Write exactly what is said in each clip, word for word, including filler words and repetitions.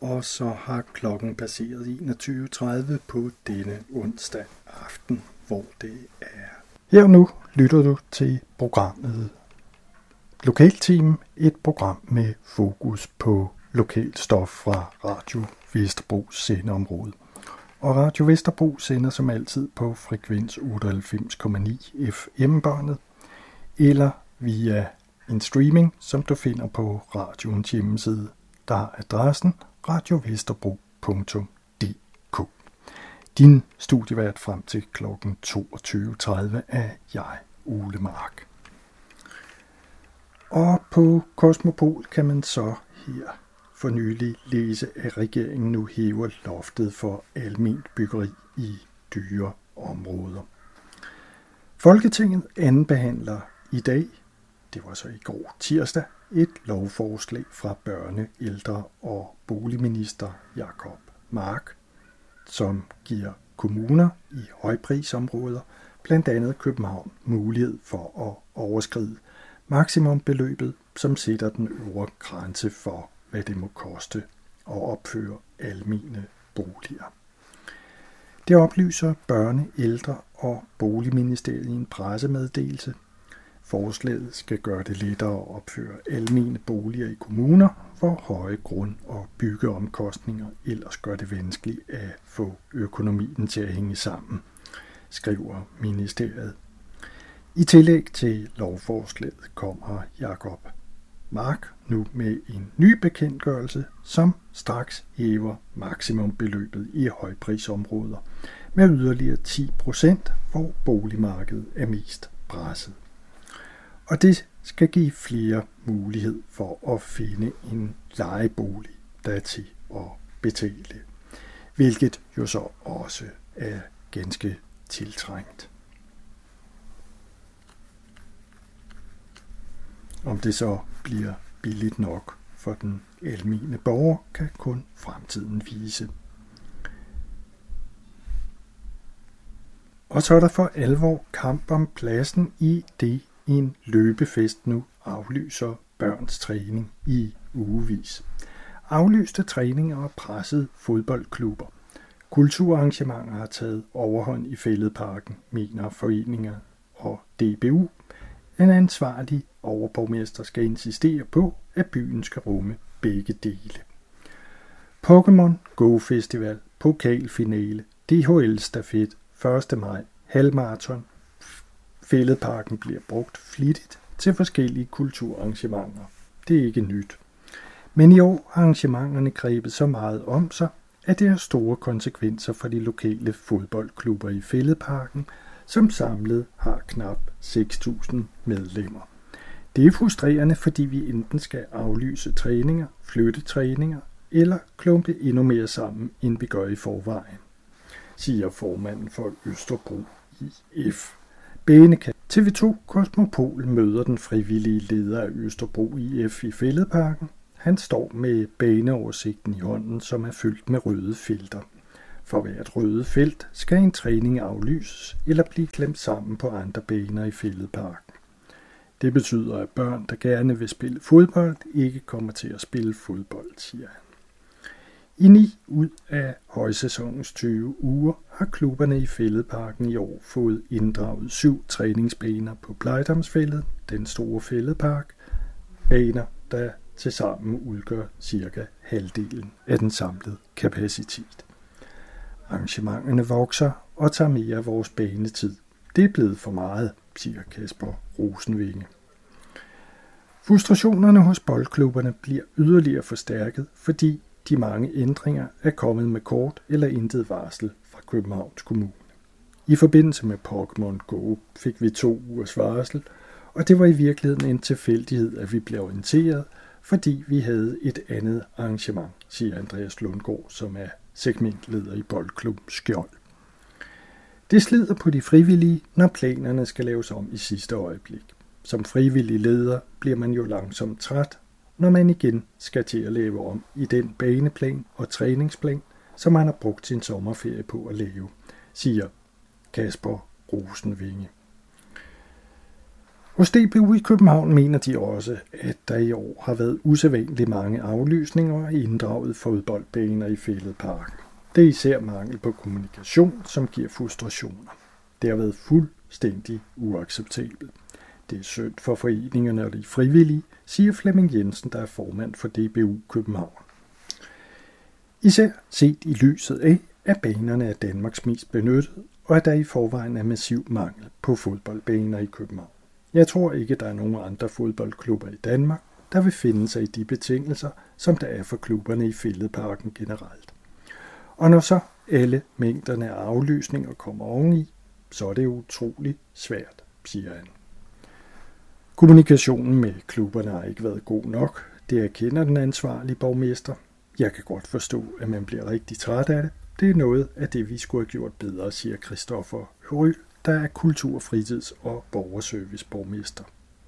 og så har klokken passeret enogtyve tredive på denne onsdag aften, hvor det er. Her nu lytter du til programmet Lokalteam, et program med fokus på lokalt stof fra Radio Vesterbros sendeområde. Og Radio Vesterbro sender som altid på frekvens otteoghalvfems komma ni F M-båndet, eller via en streaming, som du finder på radioens hjemmeside, der er adressen radiovesterbro punktum d k. Din studievært frem til klokken toogtyve tredive er jeg, Ole Mark. Og på Kosmopol kan man så her for nylig læse, at regeringen nu hæver loftet for alment byggeri i dyre områder. Folketinget andenbehandler i dag, det var så i går tirsdag, et lovforslag fra børne-, ældre- og boligminister Jacob Mark, som giver kommuner i højprisområder, blandt andet København, mulighed for at overskride maksimumbeløbet, som sætter den øvre grænse for, hvad det må koste at opføre almene boliger. Det oplyser børne-, ældre- og boligministeriet i en pressemeddelelse. Forslaget skal gøre det lettere at opføre almene boliger i kommuner, hvor høje grund- og byggeomkostninger ellers gør det vanskeligt at få økonomien til at hænge sammen, skriver ministeriet. I tillæg til lovforslaget kommer Jacob Mark nu med en ny bekendtgørelse, som straks hæver maksimumbeløbet i højprisområder med yderligere ti procent, hvor boligmarkedet er mest presset. Og det skal give flere mulighed for at finde en lejebolig, der er til at betale, hvilket jo så også er ganske tiltrængt. Om det så bliver billigt nok for den almene borger, kan kun fremtiden vise. Og så er der for alvor kamp om pladsen i det, en løbefest nu aflyser børns træning i ugevis. Aflyste træninger og presset fodboldklubber. Kulturarrangementer har taget overhånd i Fælledparken, mener foreninger og D B U. En ansvarlig overborgmester skal insistere på, at byen skal rumme begge dele. Pokémon Go Festival, pokalfinale, D H L-stafet, første maj, halvmarathon. Fælledparken bliver brugt flittigt til forskellige kulturarrangementer. Det er ikke nyt. Men i år har arrangementerne grebet så meget om sig, at det har store konsekvenser for de lokale fodboldklubber i Fælledparken, som samlet har knap seks tusind medlemmer. Det er frustrerende, fordi vi enten skal aflyse træninger, flytte træninger eller klumpe endnu mere sammen, end vi gør i forvejen, siger formanden for Østerbro I F. Bænekast. T V to Kosmopol møder den frivillige leder af Østerbro I F i Fælledparken. Han står med baneoversigten i hånden, som er fyldt med røde felter. For hvert røde felt skal en træning aflyses eller blive klemt sammen på andre baner i Fælledparken. Det betyder, at børn, der gerne vil spille fodbold, ikke kommer til at spille fodbold, siger han. I ni ud af højsæsonens tyve uger har klubberne i Fælledparken i år fået inddraget syv træningsbaner på Plejdomsfældet, den store Fælledpark, baner, der tilsammen udgør cirka halvdelen af den samlede kapacitet. Arrangementerne vokser og tager mere af vores banetid. Det er blevet for meget, siger Kasper Rosenvinge. Frustrationerne hos boldklubberne bliver yderligere forstærket, fordi de mange ændringer er kommet med kort eller intet varsel fra Københavns Kommune. I forbindelse med Pokémon Go fik vi to ugers varsel, og det var i virkeligheden en tilfældighed, at vi blev orienteret, fordi vi havde et andet arrangement, siger Andreas Lundgaard, som er segmentleder i Boldklub Skjold. Det slider på de frivillige, når planerne skal laves om i sidste øjeblik. Som frivillig leder bliver man jo langsomt træt, når man igen skal til at lave om i den baneplan og træningsplan, som man har brugt sin sommerferie på at lave, siger Kasper Rosenvinge. Hos D B U i København mener de også, at der i år har været usædvanligt mange aflysninger og inddraget fodboldbaner i Fælledparken. Det er især mangel på kommunikation, som giver frustrationer. Det har været fuldstændig uacceptabelt. Det er synd for foreningerne og de frivillige, siger Flemming Jensen, der er formand for D B U København. Især set i lyset af, at banerne er Danmarks mest benyttet, og at der i forvejen er massiv mangel på fodboldbaner i København. Jeg tror ikke, der er nogen andre fodboldklubber i Danmark, der vil finde sig i de betingelser, som der er for klubberne i Fælledparken generelt. Og når så alle mængderne af aflysninger kommer oveni, så er det utroligt svært, siger han. Kommunikationen med klubberne har ikke været god nok. Det erkender den ansvarlige borgmester. Jeg kan godt forstå, at man bliver rigtig træt af det. Det er noget af det, vi skulle have gjort bedre, siger Christoffer Høry, der er kultur-, fritids- og borgerserviceborgmester.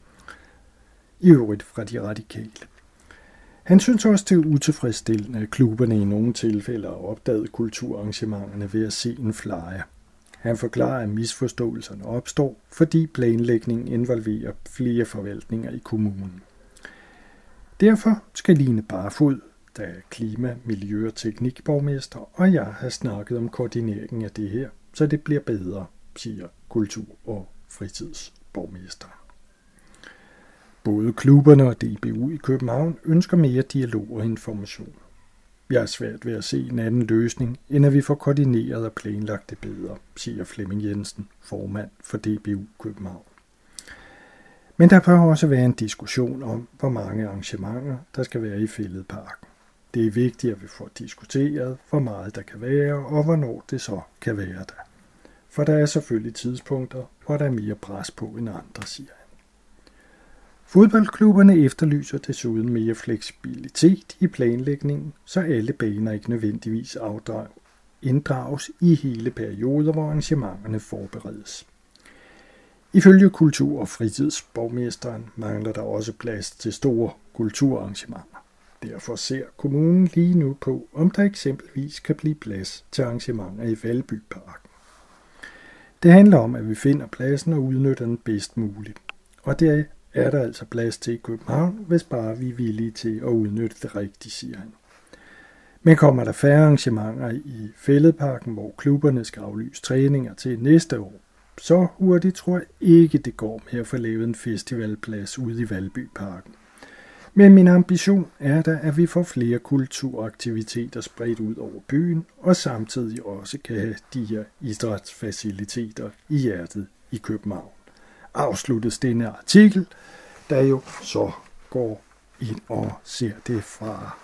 I øvrigt fra de radikale. Han synes også, det er utilfredsstillende, at klubberne i nogle tilfælde har opdaget kulturarrangementerne ved at se en flyer. Han forklarer, at misforståelserne opstår, fordi planlægningen involverer flere forvaltninger i kommunen. Derfor skal Line Barfod, der er klima-, miljø- og teknikborgmester, og jeg har snakket om koordineringen af det her, så det bliver bedre, siger kultur- og fritidsborgmester. Både klubberne og D B U i København ønsker mere dialog og information. Jeg er svært ved at se en anden løsning, end at vi får koordineret og planlagt det bedre, siger Flemming Jensen, formand for D B U København. Men der bør også være en diskussion om, hvor mange arrangementer der skal være i Fælledparken. Det er vigtigt, at vi får diskuteret, hvor meget der kan være, og hvornår det så kan være der. For der er selvfølgelig tidspunkter, hvor der er mere pres på end andre, siger han. Fodboldklubberne efterlyser desuden mere fleksibilitet i planlægningen, så alle baner ikke nødvendigvis inddrages i hele perioder, hvor arrangementerne forberedes. Ifølge kultur- og fritidsborgmesteren mangler der også plads til store kulturarrangementer. Derfor ser kommunen lige nu på, om der eksempelvis kan blive plads til arrangementer i Valbyparken. Det handler om, at vi finder pladsen og udnytter den bedst muligt. Og det er der altså plads til i København, hvis bare vi er villige til at udnytte det rigtigt, siger han. Men kommer der færre arrangementer i Fælledparken, hvor klubberne skal aflyse træninger til næste år, så hurtigt tror jeg ikke, det går med at få lavet en festivalplads ude i Valbyparken. Men min ambition er da, at vi får flere kulturaktiviteter spredt ud over byen, og samtidig også kan have de her idrætsfaciliteter i hjertet i København. Afsluttes denne artikel, der jo så går ind og ser det fra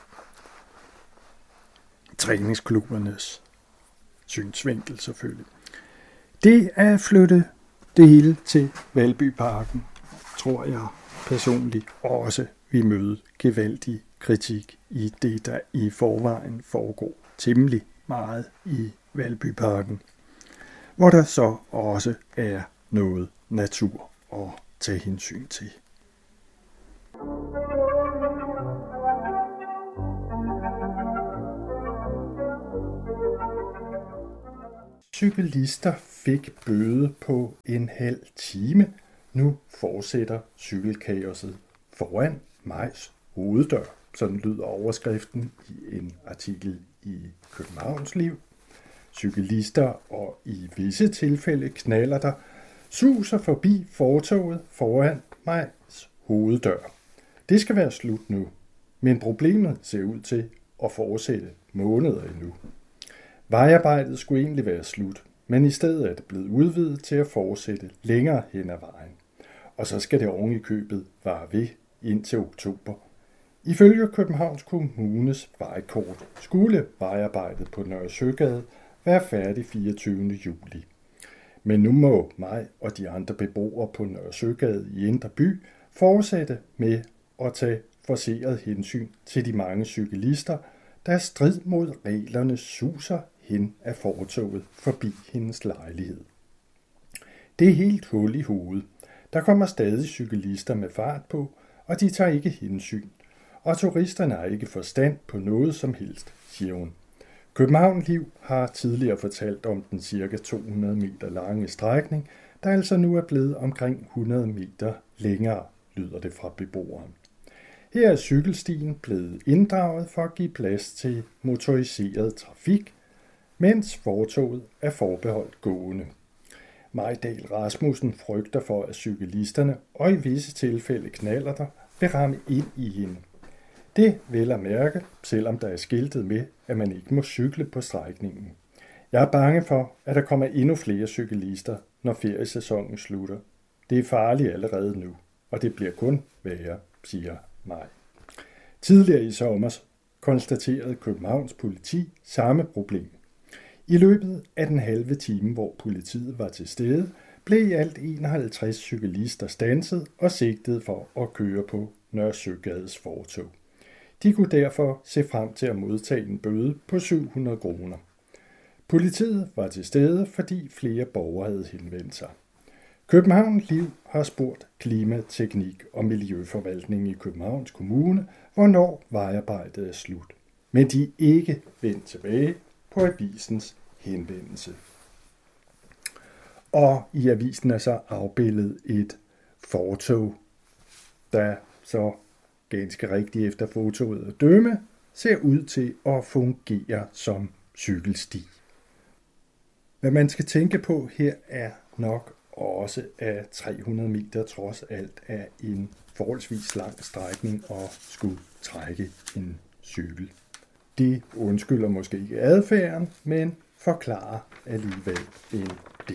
træningsklubbernes synsvinkel selvfølgelig. Det er at flytte det hele til Valbyparken, tror jeg personligt også vi møde gevaldig kritik i det, der i forvejen foregår temmelig meget i Valbyparken, hvor der så også er noget natur at tage hensyn til. Cyklister fik bøde på en halv time. Nu fortsætter cykelkaoset foran Majs hoveddør. Sådan lyder overskriften i en artikel i Københavns Liv. Cyklister og i visse tilfælde knallerter suser forbi fortovet foran Majs hoveddør. Det skal være slut nu, men problemet ser ud til at fortsætte måneder endnu. Vejarbejdet skulle egentlig være slut, men i stedet er det blevet udvidet til at fortsætte længere hen ad vejen. Og så skal det oven i købet vare ved indtil oktober. Ifølge Københavns Kommunes vejkort skulle vejarbejdet på Nørre Søgade være færdig fireogtyvende juli. Men nu må mig og de andre beboere på Nørre Søgade i Indre By fortsætte med at tage forceret hensyn til de mange cyklister, der strid mod reglerne suser hen af fortovet forbi hendes lejlighed. Det er helt hul i hovedet. Der kommer stadig cyklister med fart på, og de tager ikke hensyn. Og turisterne har ikke forstand på noget som helst, siger hun. København Liv har tidligere fortalt om den cirka to hundrede meter lange strækning der altså nu er blevet omkring hundrede meter længere, lyder det fra beboeren. Her er cykelstien blevet inddraget for at give plads til motoriseret trafik, mens fortovet er forbeholdt gående. Majdal Rasmussen frygter for, at cyklisterne og i visse tilfælde knallerter vil ramme ind i hende. Det vel at mærke, selvom der er skiltet med, at man ikke må cykle på strækningen. Jeg er bange for, at der kommer endnu flere cyklister, når feriesæsonen slutter. Det er farligt allerede nu, og det bliver kun værre, siger Maj. Tidligere i sommer konstaterede Københavns politi samme problem. I løbet af den halve time, hvor politiet var til stede, blev i alt enoghalvtreds cyklister standset og sigtet for at køre på Nørre Søgades fortov. De kunne derfor se frem til at modtage en bøde på syv hundrede kroner. Politiet var til stede, fordi flere borgere havde henvendt sig. København Liv har spurgt Klima-, Teknik- og Miljøforvaltningen i Københavns Kommune, hvornår vejarbejdet er slut. Men de er ikke vendt tilbage på avisens henvendelse. Og i avisen er så afbildet et fortov, der så ganske rigtigt efter fotoet at dømme, ser ud til at fungere som cykelsti. Hvad man skal tænke på her er nok også, at tre hundrede meter trods alt er en forholdsvis lang strækning og skulle trække en cykel. Det undskylder måske ikke adfærden, men forklarer alligevel en del.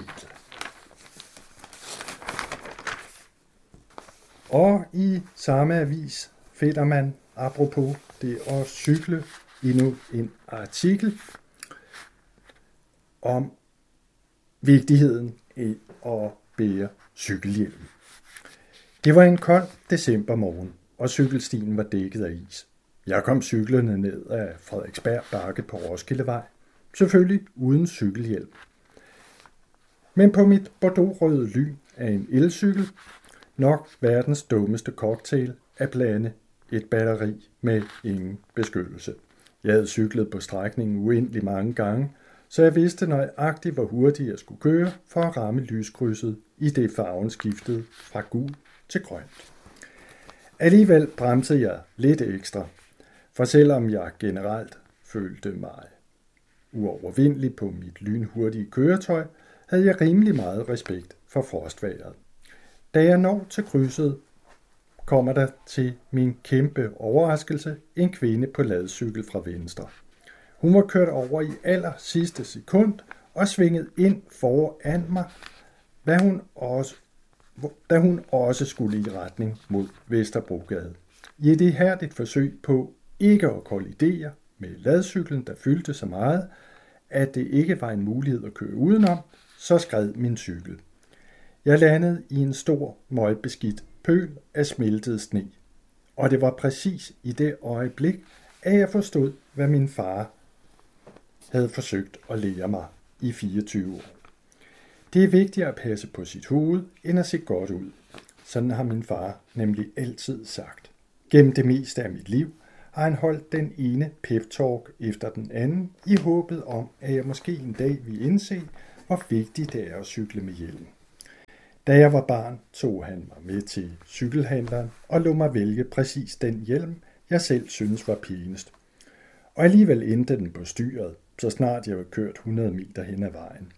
Og i samme avis finder man, apropos det at cykle, endnu en artikel om vigtigheden i at bære cykelhjelm. Det var en kold decembermorgen, og cykelstien var dækket af is. Jeg kom cyklerne ned af Frederiksberg Bakke på Roskildevej, selvfølgelig uden cykelhjelm. Men på mit bordeaux-røde lyn af en elcykel, nok verdens dummeste cocktail at blande et batteri med ingen beskyttelse. Jeg havde cyklet på strækningen uendelig mange gange, så jeg vidste nøjagtigt, hvor hurtigt jeg skulle køre for at ramme lyskrydset, i det farven skiftede fra gul til grønt. Alligevel bremsede jeg lidt ekstra, for selvom jeg generelt følte mig uovervindelig på mit lynhurtige køretøj, havde jeg rimelig meget respekt for frostvejret. Da jeg når til krydset, kommer der til min kæmpe overraskelse en kvinde på ladcykel fra venstre. Hun var kørt over i aller sidste sekund og svinget ind foran mig, hvad hun også, da hun også skulle i retning mod Vesterbrogade. I et ihærdigt forsøg på ikke at kollidere med ladcyklen, der fyldte så meget, at det ikke var en mulighed at køre udenom, så skred min cykel. Jeg landede i en stor, møgbeskidt pøl af smeltet sne, og det var præcis i det øjeblik, at jeg forstod, hvad min far havde forsøgt at lære mig i fireogtyve år. Det er vigtigere at passe på sit hoved, end at se godt ud. Sådan har min far nemlig altid sagt. Gennem det meste af mit liv har han holdt den ene pep-talk efter den anden, i håbet om, at jeg måske en dag ville indse, hvor vigtigt det er at cykle med hjelm. Da jeg var barn, tog han mig med til cykelhandleren og lod mig vælge præcis den hjelm, jeg selv synes var pænest. Og alligevel endte den på styret, så snart jeg var kørt hundrede meter hen ad vejen.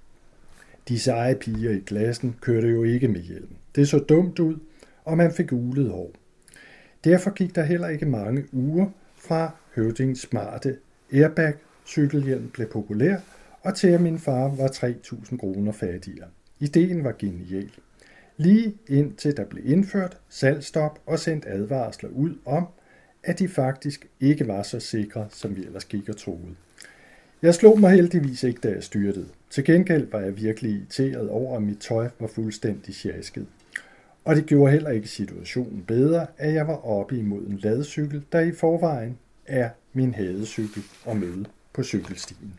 De seje piger i klassen kørte jo ikke med hjelm. Det så dumt ud, og man fik ulet hår. Derfor gik der heller ikke mange uger fra Høvdings smarte airbag cykelhjelm blev populær, og til at min far var tre tusind kroner fattigere. Ideen var genial. Lige indtil der blev indført salgstop og sendt advarsler ud om, at de faktisk ikke var så sikre, som vi ellers gik og troede. Jeg slog mig heldigvis ikke, da jeg styrtede. Til gengæld var jeg virkelig irriteret over, at mit tøj var fuldstændig sjasket. Og det gjorde heller ikke situationen bedre, at jeg var oppe imod en ladcykel, der i forvejen er min hadecykel og møde på cykelstien.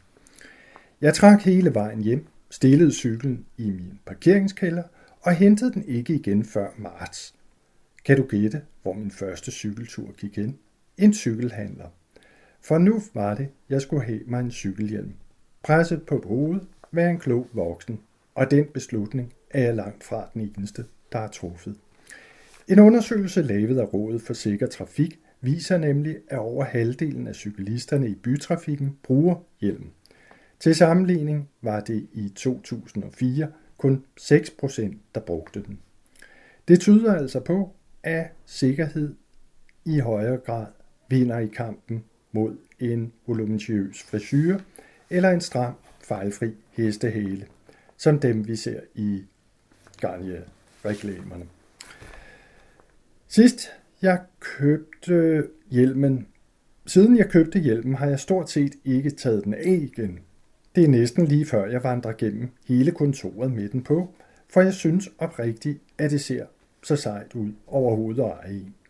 Jeg trak hele vejen hjem, stillede cyklen i min parkeringskælder og hentede den ikke igen før marts. Kan du gætte, hvor min første cykeltur gik hen? En cykelhandler. For nu var det, jeg skulle have mig en cykelhjelm. Presset på hovedet, være en klog voksen. Og den beslutning er jeg langt fra den eneste, der har truffet. En undersøgelse lavet af Rådet for Sikker Trafik viser nemlig, at over halvdelen af cyklisterne i bytrafikken bruger hjelm. Til sammenligning var det i to tusind og fire kun seks procent, der brugte den. Det tyder altså på, at sikkerhed i højere grad vinder i kampen mod en voluminøs frisure eller en stram, fejlfri hestehale, som dem vi ser i Garnier-reklamerne. Sidst jeg købte hjelmen, siden jeg købte hjelmen, har jeg stort set ikke taget den af igen. Det er næsten lige før jeg vandrer gennem hele kontoret med den på, for jeg synes oprigtigt, at det ser så sejt ud overhovedet at eje en.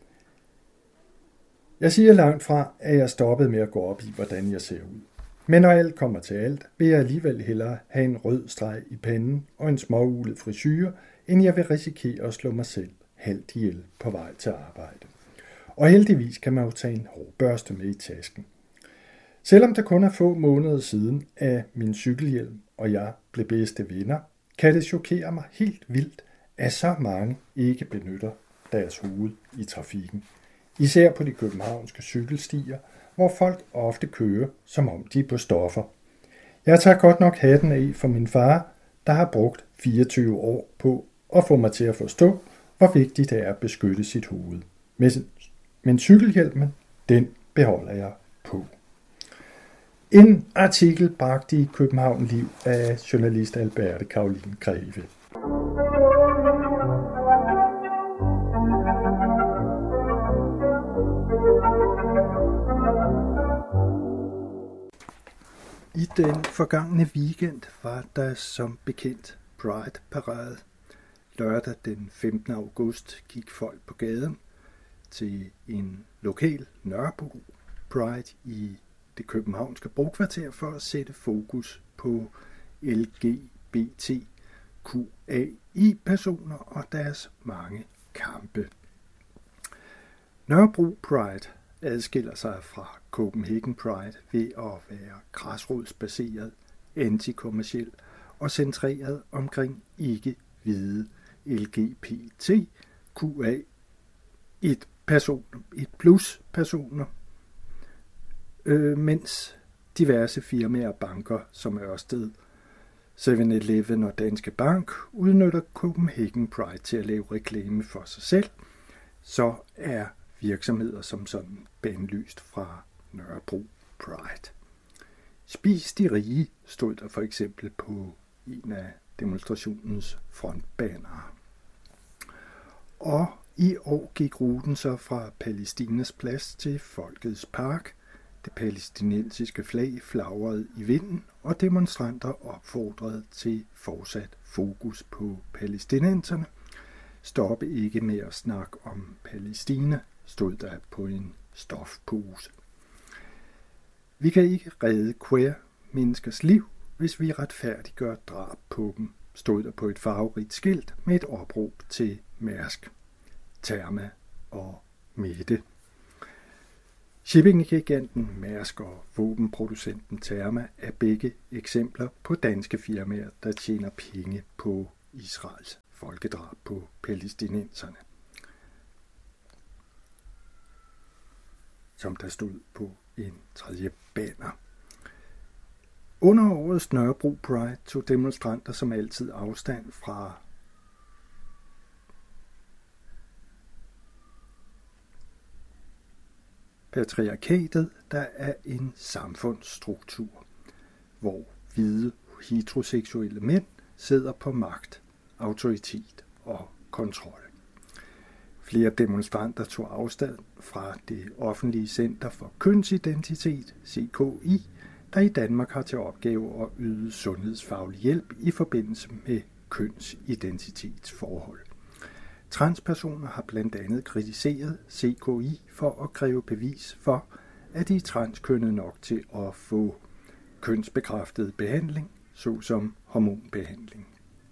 Jeg siger langt fra, at jeg stoppede med at gå op i, hvordan jeg ser ud. Men når alt kommer til alt, vil jeg alligevel hellere have en rød streg i panden og en småulet frisyre, end jeg vil risikere at slå mig selv halvt ihjel på vej til arbejde. Og heldigvis kan man jo tage en hårbørste med i tasken. Selvom det kun er få måneder siden, at min cykelhjelm og jeg blev bedste venner, kan det chokere mig helt vildt, at så mange ikke benytter deres hoved i trafikken. Især på de københavnske cykelstier, hvor folk ofte kører, som om de er på stoffer. Jeg tager godt nok hatten af for min far, der har brugt fireogtyve år på at få mig til at forstå, hvor vigtigt det er at beskytte sit hoved. Men cykelhjelmen, den beholder jeg på. En artikel bragt i København Liv af journalist Alberte Caroline Greve. I den forgangne weekend var der som bekendt Pride-parade. Lørdag den femtende august gik folk på gaden til en lokal Nørrebro Pride i det københavnske brokvarter for at sætte fokus på L G B T Q A I-personer og deres mange kampe. Nørrebro Pride adskiller sig fra Copenhagen Pride ved at være græsrodsbaseret, antikommerciel og centreret omkring ikke-hvide L G B T Q A et personer, et plus personer, øh, mens diverse firmaer og banker som Ørsted, seven eleven og Danske Bank udnytter Copenhagen Pride til at lave reklame for sig selv, så er virksomheder som sådan bandlyst fra Nørrebro Pride. Spis de rige stod der for eksempel på en af demonstrationens frontbannere. Og i år gik ruten så fra Palæstinas plads til Folkets Park. Det palæstinensiske flag flagrede i vinden, og demonstranter opfordrede til fortsat fokus på palæstinenserne. Stoppe ikke med at snakke om Palæstina, stod der på en stofpose. Vi kan ikke redde queer menneskers liv, hvis vi retfærdiggør drab på dem, stod der på et farverigt skilt med et opråb til Mærsk, Therma og Mette. Shippinggiganten Mærsk og våbenproducenten Therma er begge eksempler på danske firmaer, der tjener penge på Israels folkedrab på palæstinenserne. Som der stod på en tredje banner. Under årets Nørrebro Pride tog demonstranter som altid afstand fra patriarkatet, der er en samfundsstruktur, hvor hvide heteroseksuelle mænd sidder på magt, autoritet og kontrol. Flere demonstranter tog afstand fra det offentlige center for kønsidentitet, C K I, der i Danmark har til opgave at yde sundhedsfaglig hjælp i forbindelse med kønsidentitetsforhold. Transpersoner har blandt andet kritiseret C K I for at kræve bevis for, at de er transkønnede nok til at få kønsbekræftet behandling, såsom hormonbehandling.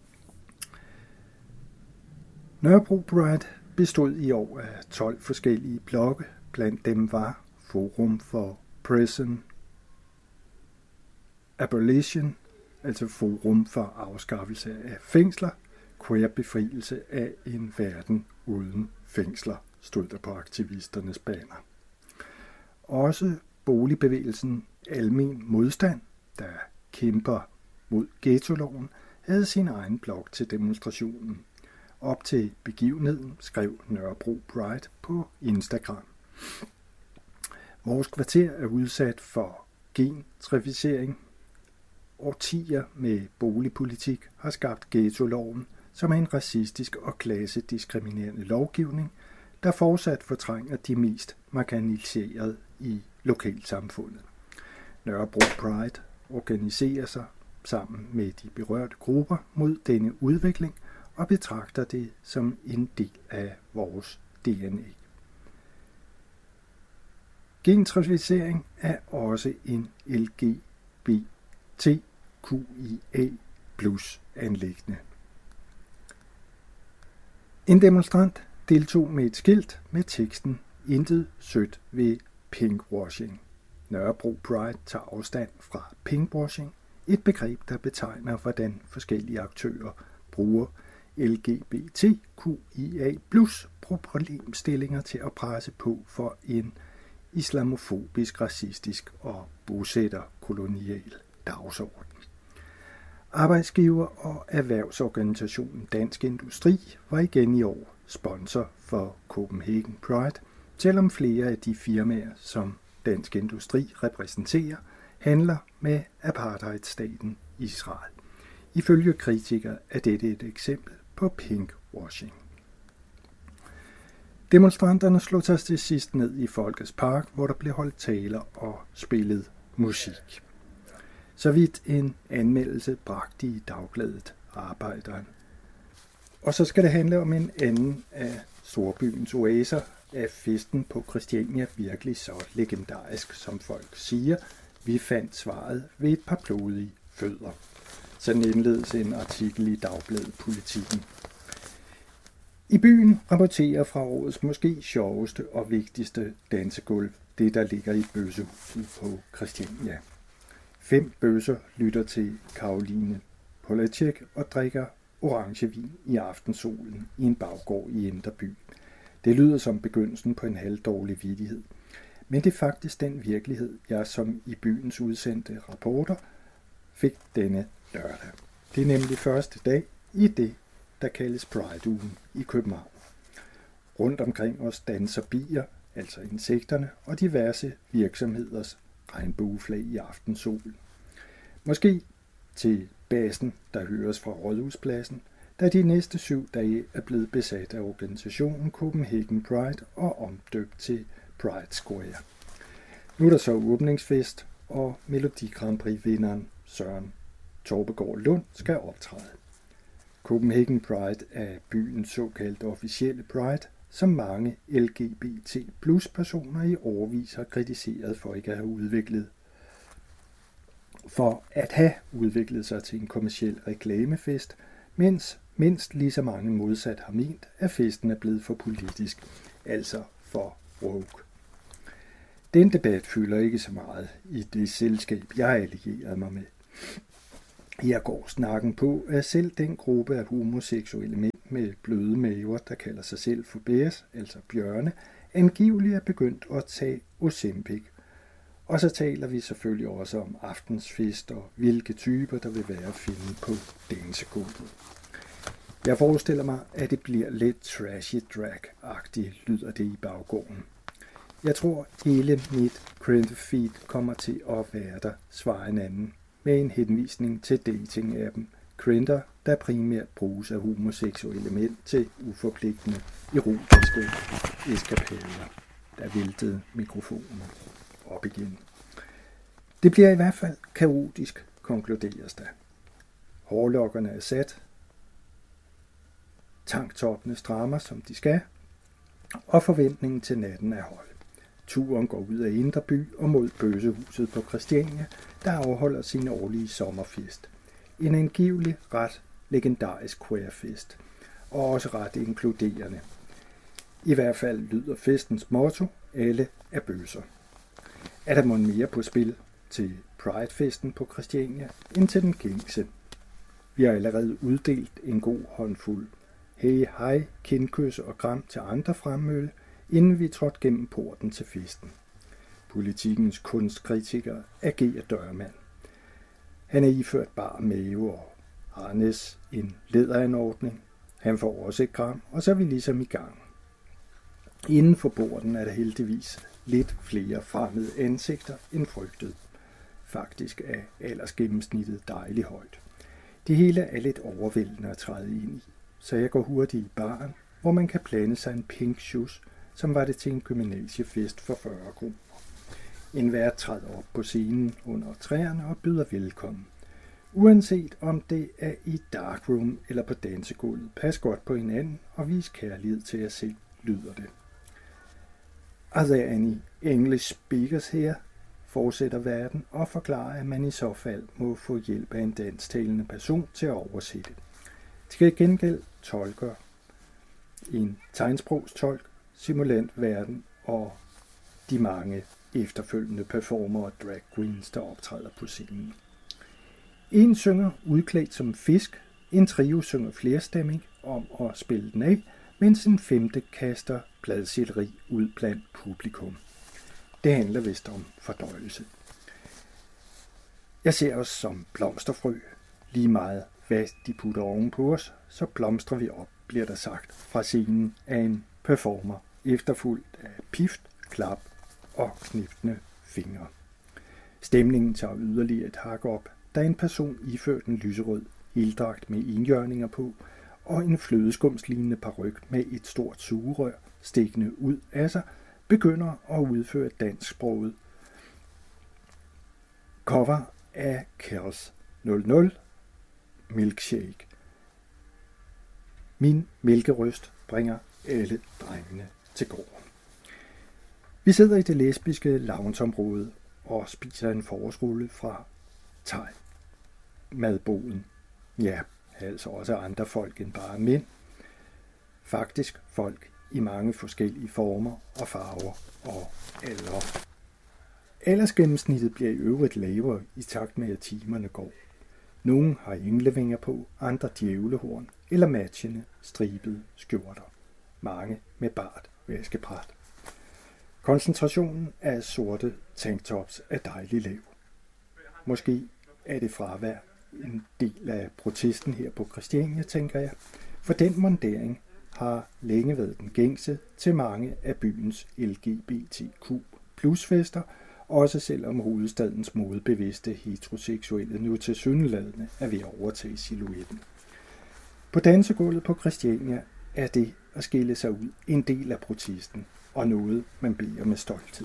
Nørrebro Pride bestod i år af tolv forskellige blokke. Blandt dem var Forum for Prison Abolition, altså Forum for Afskaffelse af Fængsler, queer-befrielse af en verden uden fængsler, stod der på aktivisternes banner. Også boligbevægelsen Almen Modstand, der kæmper mod ghettoloven, havde sin egen blog til demonstrationen. Op til begivenheden skrev Nørrebro Pride på Instagram. Vores kvarter er udsat for gentrificering. Årtier med boligpolitik har skabt ghettoloven, som er en racistisk og klassediskriminerende lovgivning, der fortsat fortrænger de mest marginaliserede i lokalsamfundet. Nørrebro Pride organiserer sig sammen med de berørte grupper mod denne udvikling og betragter det som en del af vores D N A. Gentrificering er også en L G B T Q I A plus anliggende. En demonstrant deltog med et skilt med teksten "Intet sødt ved pinkwashing". Nørrebro Pride tager afstand fra pinkwashing, et begreb, der betegner, hvordan forskellige aktører bruger L G B T Q I A plus problemstillinger til at presse på for en islamofobisk, racistisk og bosætterkolonial dagsorden. Arbejdsgiver- og erhvervsorganisationen Dansk Industri var igen i år sponsor for Copenhagen Pride, selvom flere af de firmaer, som Dansk Industri repræsenterer, handler med apartheidstaten Israel. Ifølge kritikere er dette et eksempel på pinkwashing. Demonstranterne slog sig til sidst ned i Folkets Park, hvor der blev holdt taler og spillet musik. Så vidt en anmeldelse bragte i dagbladet Arbejderen. Og så skal det handle om en anden af storbyens oaser. Er festen på Christiania virkelig så legendarisk, som folk siger? Vi fandt svaret ved et par blodige fødder. Sådan indledes en artikel i dagbladet Politikken. I byen rapporterer fra årets måske sjoveste og vigtigste dansegulv, det der ligger i bøssehuset på Christiania. Fem bøsser lytter til Caroline Polacek og drikker orangevin i aftensolen i en baggård i Indre By. Det lyder som begyndelsen på en halvdårlig vittighed. Men det er faktisk den virkelighed, jeg som i byens udsendte rapporter fik denne lørdag. Det er nemlig første dag i det, der kaldes Pride-ugen i København. Rundt omkring os danser bier, altså insekterne, og diverse virksomheders regnbueflag i aftensolen. Måske til basen, der høres fra Rådhuspladsen, da de næste syv dage er blevet besat af organisationen Copenhagen Pride og omdøbt til Pride Square. Nu er der så åbningsfest, og Melodi Grand Prix-vinderen Søren Torbegaard Lund skal optræde. Copenhagen Pride er byens såkaldte officielle Pride, som mange L G B T plus personer i årevis har kritiseret for ikke at have udviklet for at have udviklet sig til en kommerciel reklamefest, mens mindst lige så mange modsat har ment, at festen er blevet for politisk, altså for woke. Den debat fylder ikke så meget i det selskab, jeg allierede mig med. Her går snakken på, at selv den gruppe af homoseksuelle mænd med bløde maver, der kalder sig selv for bears, altså bjørne, angiveligt er begyndt at tage Ozempic. Og så taler vi selvfølgelig også om aftensfest og hvilke typer, der vil være at finde på dansegulvet. Jeg forestiller mig, at det bliver lidt trashy drag-agtigt, lyder det i baggården. Jeg tror, hele mit Grindr-feed kommer til at være der, svarer en anden, med en henvisning til dating-appen Grindr, der primært bruges af homoseksuelle mænd til uforpligtende erotiske eskapader. Der væltede mikrofonen op igen. Det bliver i hvert fald kaotisk, konkluderes der. Hårlokkerne er sat, tanktoppene strammer, som de skal, og forventningen til natten er høj. Turen går ud af Indre By og mod bøssehuset på Christiania, der afholder sin årlige sommerfest. En angivelig ret legendarisk queerfest, og også ret inkluderende. I hvert fald lyder festens motto, alle er bøsser. Er der mon mere på spil til Pride-festen på Christiania end til den gængse. Vi har allerede uddelt en god håndfuld hey, hej, kindkys og kram til andre fremmøde, inden vi trådte gennem porten til festen. Politikens kunstkritiker agerer dørmand. Han er iført bar mave og harnes, en læderanordning. Han får også et kram, og så er vi ligesom i gang. Inden for porten er der heldigvis lidt flere fremmede ansigter end frygtet. Faktisk er aldersgennemsnittet dejligt højt. Det hele er lidt overvældende at træde ind i, så jeg går hurtigt i baren, hvor man kan plante sig en pink shoes, som var det til en gymnasiefest for fyrre kroner. En vært træder op på scenen under træerne og byder velkommen. Uanset om det er i darkroom eller på dansegulvet, pas godt på hinanden og vis kærlighed til jer selv, lyder det. Are there any English speakers here? Fortsætter værten og forklarer, at man i så fald må få hjælp af en dansktalende person til at oversætte. Til gengæld tolker en tegnsprogstolk, simulantverden og de mange efterfølgende performer og drag queens, der optræder på scenen. En synger udklædt som fisk, en trio synger flerstemming om at spille den af, mens en femte kaster bladselleri ud blandt publikum. Det handler vist om fordøjelse. Jeg ser os som blomsterfrø. Lige meget hvad de putter ovenpå os, så blomstrer vi op, bliver der sagt fra scenen af en performer, efterfulgt af pift, klap og kniftende fingre. Stemningen tager yderligere et hak op, da en person iført en lyserød heldragt med enhjørninger på og en flødeskumslignende paryk med et stort sugerør stikkende ud af sig, begynder at udføre dansksproget cover af Kels nul nul Milkshake. Min mælkerøst bringer alle drengene til gården. Vi sidder i det lesbiske loungeområde og spiser en forårsrulle fra thai madboden. Ja, altså også andre folk end bare mænd. Faktisk folk i mange forskellige former og farver og alder. Aldersgennemsnittet bliver i øvrigt lavere i takt med, at timerne går. Nogle har englevinger på, andre djævlehorn eller matchende stribede skjorter. Mange med bart vaskebræt. Koncentrationen af sorte tanktops er dejlig lav. Måske er det fravær en del af protesten her på Christiania, tænker jeg, for den mondering har længe været den gængse til mange af byens L G B T Q plus fester, også selvom hovedstadens modebevidste heteroseksuelle nu tilsyneladende er ved at overtage silhuetten. På dansegulvet på Christiania er det at skille sig ud en del af protesten, og noget man beder med stolthed.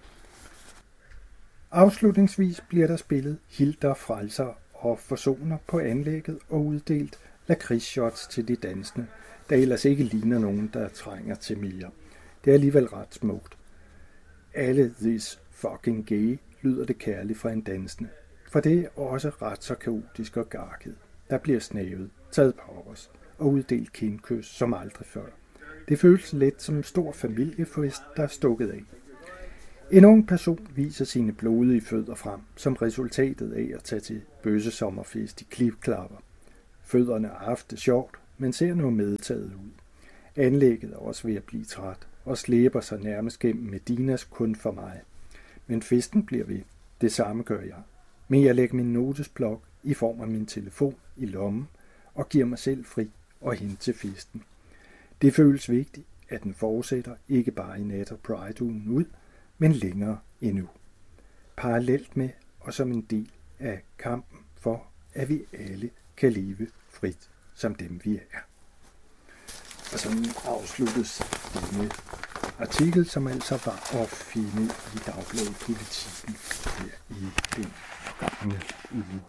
Afslutningsvis bliver der spillet Hilder, Frelser og Forsoner på anlægget og uddelt lakridsshots til de dansende, der ellers ikke ligner nogen, der trænger til mere. Det er alligevel ret smukt. Alle this fucking gay, lyder det kærligt fra en dansende, for det er også ret så kaotisk og garket. Der bliver snavet, taget på os og uddelt kindkys som aldrig før. Det føles lidt som en stor familiefest, der er stukket af. En ung person viser sine blodige fødder frem, som resultatet af at tage til bøssesommerfest i klipklapper. Fødderne har haft det sjovt, men ser nu medtaget ud. Anlægget er også ved at blive træt og slæber sig nærmest gennem Medinas kun for mig. Men festen bliver ved. Det samme gør jeg. Men jeg lægger min notesblok i form af min telefon i lommen og giver mig selv fri og hen til festen. Det føles vigtigt, at den fortsætter ikke bare i nat og Pride-ugen ud, men længere endnu. Parallelt med og som en del af kampen for, at vi alle kan leve frit som dem vi er. Og så afsluttes denne artikel, som altså var at finde i Dagbladet Politikken her i den forgangne uge.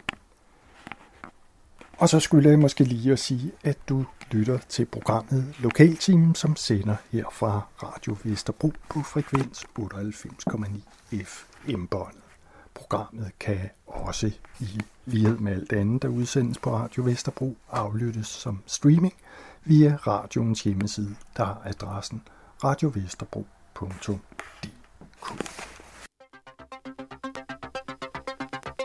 Og så skulle jeg måske lige at sige, at du lytter til programmet Lokaltimen, som sender her fra Radio Vesterbro på frekvens otteoghalvfems komma ni F M-båndet. Programmet kan også i lighed med alt andet, der udsendes på Radio Vesterbro, aflyttes som streaming via radioens hjemmeside, der har adressen radiovesterbro punktum d k.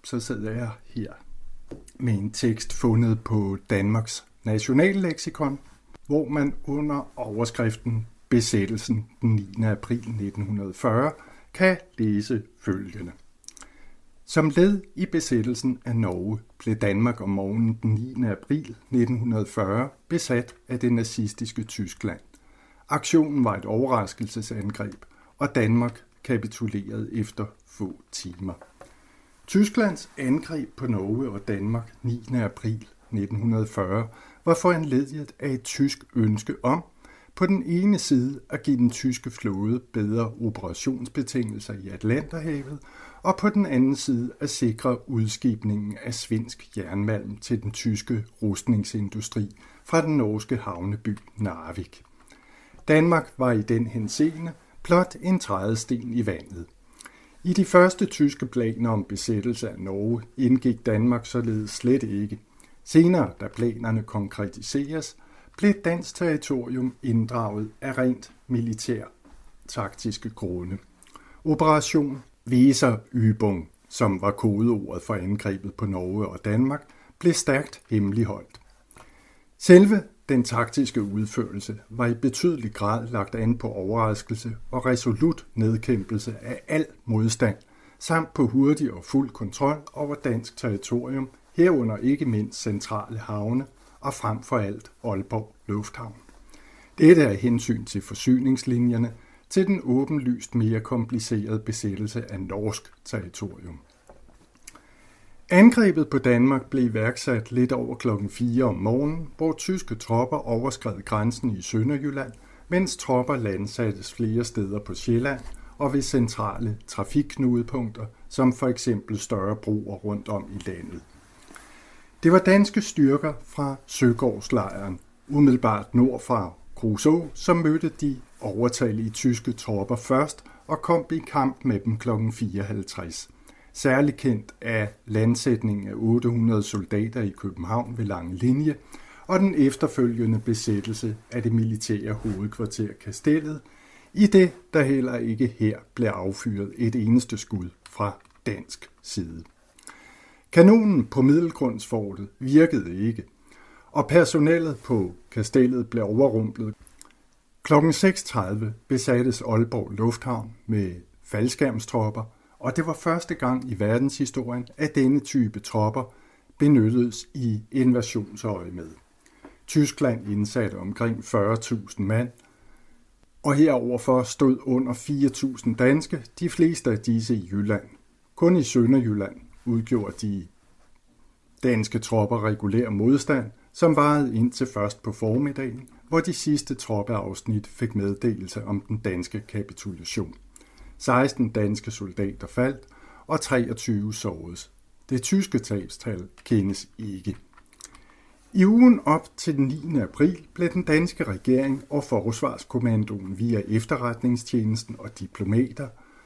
så sidder jeg her med en tekst fundet på Danmarks Nationalleksikon, hvor man under overskriften Besættelsen den niende april nitten fyrre kan læse følgende. Som led i besættelsen af Norge blev Danmark om morgenen den niende april nitten fyrre besat af det nazistiske Tyskland. Aktionen var et overraskelsesangreb, og Danmark kapitulerede efter få timer. Tysklands angreb på Norge og Danmark niende april nitten fyrre var foranlediget af et tysk ønske om på den ene side at give den tyske flåde bedre operationsbetingelser i Atlanterhavet, og på den anden side at sikre udskibningen af svensk jernmalm til den tyske rustningsindustri fra den norske havneby Narvik. Danmark var i den henseende blot en trædesten i vandet. I de første tyske planer om besættelse af Norge indgik Danmark således slet ikke. Senere, da planerne konkretiseres, blev dansk territorium inddraget af rent militær taktiske grunde. Operation Weserübung, som var kodeordet for angrebet på Norge og Danmark, blev stærkt hemmeligholdt. Selve den taktiske udførelse var i betydelig grad lagt an på overraskelse og resolut nedkæmpelse af al modstand, samt på hurtig og fuld kontrol over dansk territorium, herunder ikke mindst centrale havne og frem for alt Aalborg Lufthavn. Dette er hensyn til forsyningslinjerne til den åbenlyst mere komplicerede besættelse af norsk territorium. Angrebet på Danmark blev iværksat lidt over klokken fire om morgenen, hvor tyske tropper overskred grænsen i Sønderjylland, mens tropper landsattes flere steder på Sjælland og ved centrale trafikknudepunkter, som for eksempel større broer rundt om i landet. Det var danske styrker fra Søgårdslejren, umiddelbart nord for Kruså, som mødte de overtallige tyske tropper først og kom i kamp med dem klokken fire halvtreds. Særligt kendt af landsætningen af otte hundrede soldater i København ved Lange Linje og den efterfølgende besættelse af det militære hovedkvarter Kastellet, i det der heller ikke her blev affyret et eneste skud fra dansk side. Kanonen på Middelgrundsfortet virkede ikke, og personellet på Kastellet blev overrumplet. klokken seks tredive besattes Aalborg Lufthavn med faldskærmstropper, og det var første gang i verdenshistorien, at denne type tropper benyttedes i invasionsøjemed. Tyskland indsatte omkring fyrre tusind mand, og heroverfor stod under fire tusind danske, de fleste af disse i Jylland. Kun i Sønderjylland udgjorde de danske tropper regulær modstand, som varede indtil først på formiddagen, hvor de sidste troppeafsnit fik meddelelse om den danske kapitulation. seksten danske soldater faldt, og treogtyve såredes. Det tyske tabstal kendes ikke. I ugen op til den niende april blev den danske regering og Forsvarskommandoen via efterretningstjenesten og diplomater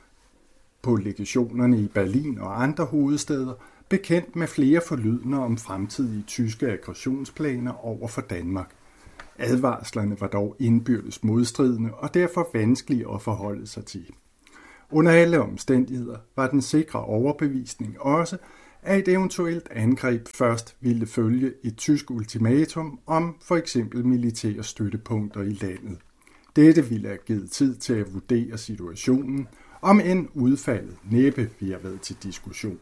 på legationerne i Berlin og andre hovedsteder bekendt med flere forlydender om fremtidige tyske aggressionsplaner over for Danmark. Advarslerne var dog indbyrdes modstridende og derfor vanskelige at forholde sig til. Under alle omstændigheder var den sikre overbevisning også, at et eventuelt angreb først ville følge et tysk ultimatum om for eksempel militære støttepunkter i landet. Dette ville have givet tid til at vurdere situationen, om end udfaldet næppe ville have været til diskussion.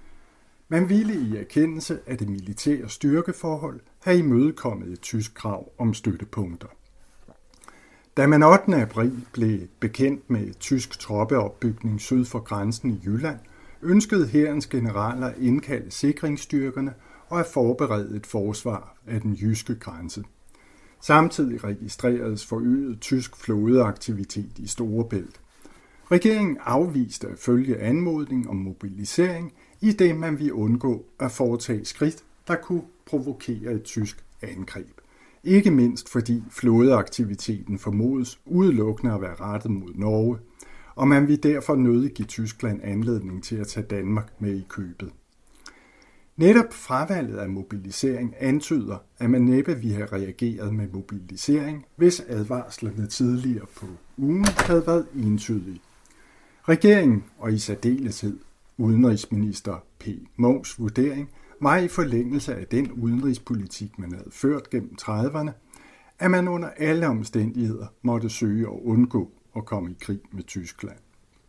Man ville i erkendelse af det militære styrkeforhold have imødekommet et tysk krav om støttepunkter. Da man ottende april blev bekendt med tysk troppeopbygning syd for grænsen i Jylland, ønskede hærens generaler at indkalde sikringsstyrkerne og at forberede et forsvar af den jyske grænse. Samtidig registreredes forøget tysk flådeaktivitet i Storebælt. Regeringen afviste at følge anmodning om mobilisering, i det man ville undgå at foretage skridt, der kunne provokere et tysk angreb. Ikke mindst fordi flådeaktiviteten formodes udelukkende at være rettet mod Norge, og man vil derfor nødig give Tyskland anledning til at tage Danmark med i købet. Netop fravalget af mobilisering antyder, at man næppe ville have reageret med mobilisering, hvis advarslerne tidligere på ugen havde været entydige. Regeringen, og i særdeleshed udenrigsminister P. Munks vurdering var i forlængelse af den udenrigspolitik, man havde ført gennem trediverne, at man under alle omstændigheder måtte søge at undgå at komme i krig med Tyskland.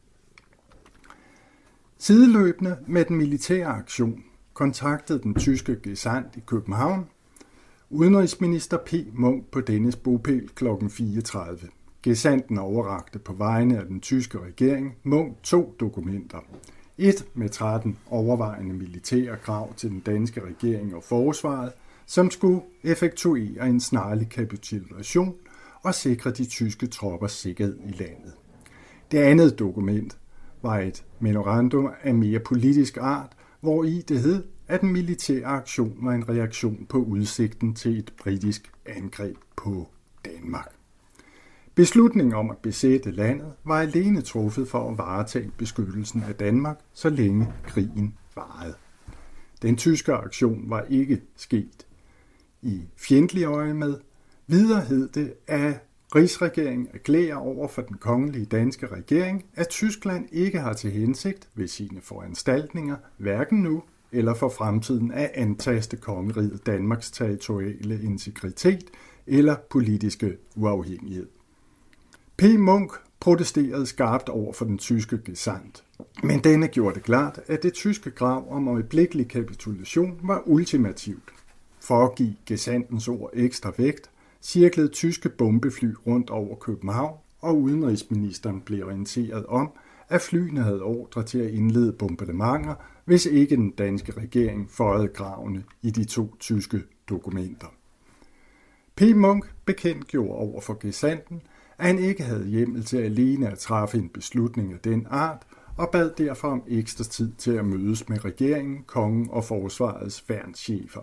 Sideløbende med den militære aktion kontaktede den tyske gesandt i København udenrigsminister P. Munk på dennes bopæl klokken fireogtredive. Gesandten overrakte på vegne af den tyske regering Munk to dokumenter. Et med tretten overvejende militære krav til den danske regering og forsvaret, som skulle effektuere en snarlig kapitulation og sikre de tyske troppers sikkerhed i landet. Det andet dokument var et memorandum af mere politisk art, hvori det hed, at den militære aktion var en reaktion på udsigten til et britisk angreb på Danmark. Beslutningen om at besætte landet var alene truffet for at varetage beskyttelsen af Danmark, så længe krigen varede. Den tyske aktion var ikke sket i fjendtlig øje med. Videre hed det, at Rigsregeringen erklærer over for den kongelige danske regering, at Tyskland ikke har til hensigt ved sine foranstaltninger, hverken nu eller for fremtiden, at antaste kongeriget Danmarks territoriale integritet eller politiske uafhængighed. P. Munk protesterede skarpt over for den tyske gesandt, men denne gjorde det klart, at det tyske krav om øjeblikkelig kapitulation var ultimativt. For at give gesandtens ord ekstra vægt, cirklede tyske bombefly rundt over København, og udenrigsministeren blev orienteret om, at flyene havde ordre til at indlede bombardementer, hvis ikke den danske regering føjede kravene i de to tyske dokumenter. P. Munk bekendtgjorde over for gesandten, at han ikke havde hjemmel til alene at træffe en beslutning af den art, og bad derfor om ekstra tid til at mødes med regeringen, kongen og forsvarets værnschefer.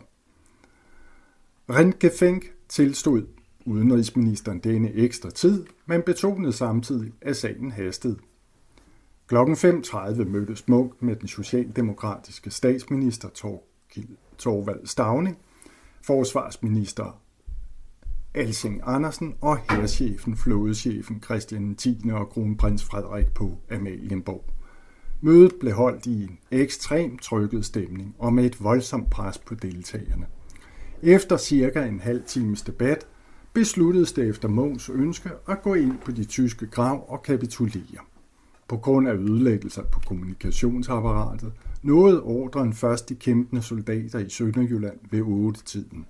Rentgefank tilstod udenrigsministeren denne ekstra tid, men betonede samtidig, at sagen hastede. Klokken fem tredive mødtes Munk med den socialdemokratiske statsminister Thorvald Stauning, forsvarsminister Alsing Andersen og hærchefen, flådechefen Christian tiende og kronprins Frederik på Amalienborg. Mødet blev holdt i en ekstrem trykket stemning og med et voldsomt pres på deltagerne. Efter cirka en halv times debat besluttedes det efter Munks ønske at gå ind på de tyske krav og kapitulere. På grund af ødelæggelser på kommunikationsapparatet nåede ordren først de kæmpende soldater i Sønderjylland ved otte-tiden.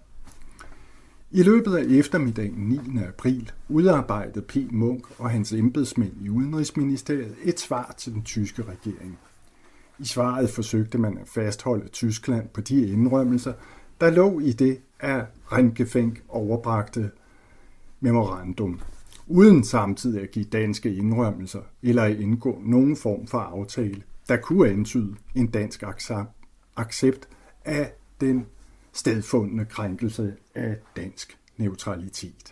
I løbet af eftermiddagen niende april udarbejdede P. Munk og hans embedsmænd i Udenrigsministeriet et svar til den tyske regering. I svaret forsøgte man at fastholde Tyskland på de indrømmelser, der lå i det af Rentgefank overbragte memorandum, uden samtidig at give danske indrømmelser eller at indgå nogen form for aftale, der kunne antyde en dansk accept af den stedfundne krænkelse af dansk neutralitet.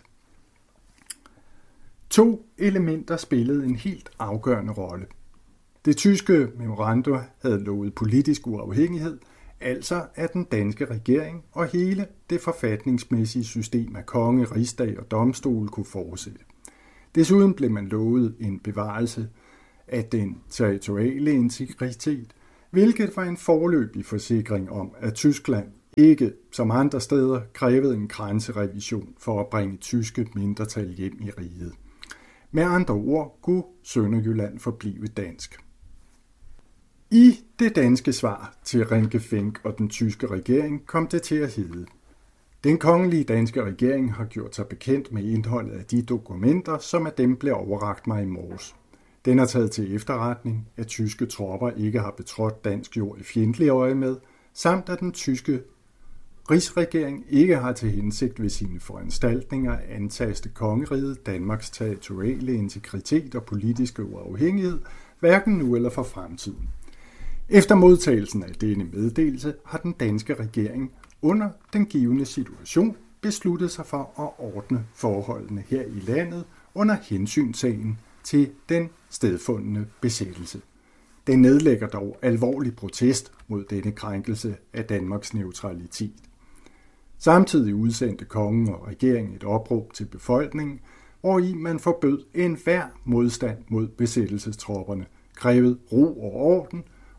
To elementer spillede en helt afgørende rolle. Det tyske memorandum havde lovet politisk uafhængighed, altså at den danske regering og hele det forfatningsmæssige system af konge, rigsdag og domstol kunne fortsætte. Desuden blev man lovet en bevarelse af den territoriale integritet, hvilket var en foreløbig forsikring om, at Tyskland ikke, som andre steder, krævede en grænserevision for at bringe tyske mindretal hjem i riget. Med andre ord kunne Sønderjylland forblive dansk. I det danske svar til Rentgefank og den tyske regering kom det til at hedde: Den kongelige danske regering har gjort sig bekendt med indholdet af de dokumenter, som af dem blev overrakt mig i morges. Den har taget til efterretning, at tyske tropper ikke har betrådt dansk jord i fjendtlig øje med, samt at den tyske rigsregering ikke har til hensigt ved sine foranstaltninger at antaste kongeriget Danmarks territoriale integritet og politiske uafhængighed, hverken nu eller for fremtiden. Efter modtagelsen af denne meddelelse har den danske regering under den givne situation besluttet sig for at ordne forholdene her i landet under hensyntagen til den stedfundne besættelse. Den nedlægger dog alvorlig protest mod denne krænkelse af Danmarks neutralitet. Samtidig udsendte kongen og regeringen et opråb til befolkningen, hvori man forbød enhver modstand mod besættelsestropperne, krævede ro og orden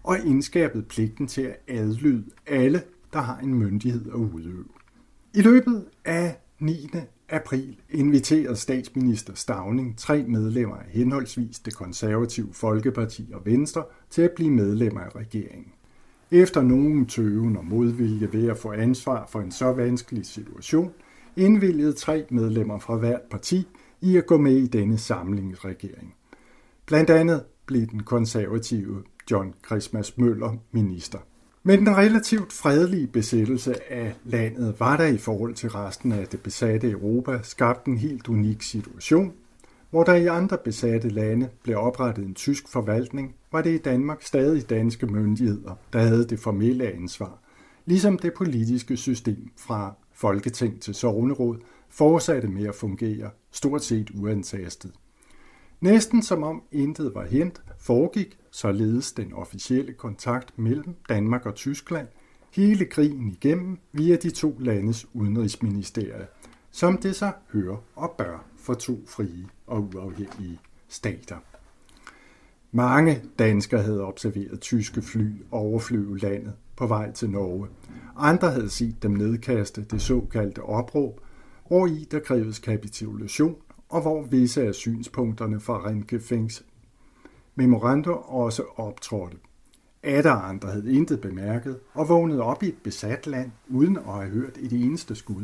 og indskærpet pligten til at adlyde alle, der har en myndighed at udøve. I løbet af niende april inviterede statsminister Stauning tre medlemmer af henholdsvis det konservative Folkeparti og Venstre til at blive medlemmer af regeringen. Efter nogen tøven og modvilje ved at få ansvar for en så vanskelig situation, indvilligede tre medlemmer fra hvert parti i at gå med i denne samlingsregering. Blandt andet blev den konservative John Christmas Møller minister. Men den relativt fredelige besættelse af landet var der i forhold til resten af det besatte Europa skabt en helt unik situation. Hvor der i andre besatte lande blev oprettet en tysk forvaltning, var det i Danmark stadig danske myndigheder, der havde det formelle ansvar, ligesom det politiske system fra Folketing til sogneråd fortsatte med at fungere stort set uantastet. Næsten som om intet var hent, foregik således den officielle kontakt mellem Danmark og Tyskland hele krigen igennem via de to landes udenrigsministerier, som det så hører og bør for to frie og uafhængige stater. Mange danskere havde observeret tyske fly overflyve landet på vej til Norge. Andre havde set dem nedkaste det såkaldte opråb, hvori der kræves kapitulation, og hvor visse af synspunkterne fra Ringkøbings memorandum også optrådte. Atter andre havde intet bemærket og vågnede op i et besat land, uden at have hørt et eneste skud.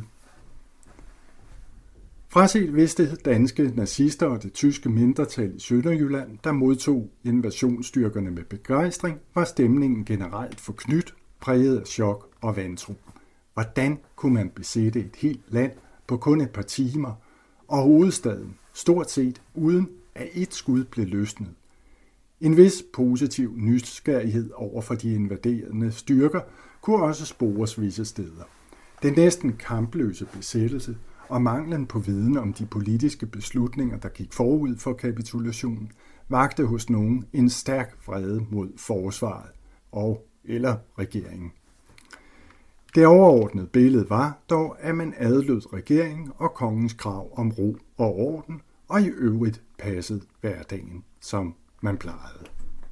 Fraset vidste danske nazister og det tyske mindretal i Sønderjylland, der modtog invasionsstyrkerne med begejstring, var stemningen generelt forknyt, præget af chok og vantro. Hvordan kunne man besætte et helt land på kun et par timer, og hovedstaden stort set uden at et skud blev løsnet? En vis positiv nysgerrighed over for de invaderende styrker kunne også spores visse steder. Den næsten kampløse besættelse og manglen på viden om de politiske beslutninger, der gik forud for kapitulationen, vakte hos nogen en stærk vrede mod forsvaret og eller regeringen. Det overordnede billede var dog, at man adlød regeringen og kongens krav om ro og orden, og i øvrigt passede hverdagen, som man plejede.